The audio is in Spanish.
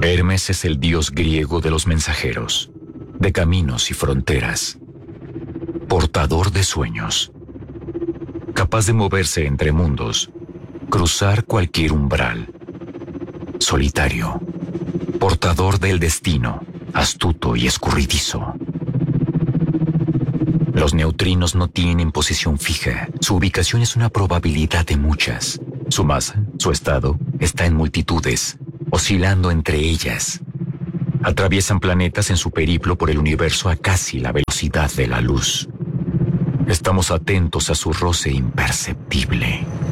Hermes es el dios griego de los mensajeros, de caminos y fronteras, portador de sueños, capaz de moverse entre mundos, cruzar cualquier umbral, solitario, portador del destino, astuto y escurridizo. Los neutrinos no tienen posición fija, su ubicación es una probabilidad de muchas. Su masa, su estado, está en multitudes, oscilando entre ellas. Atraviesan planetas en su periplo por el universo a casi la velocidad de la luz. Estamos atentos a su roce imperceptible.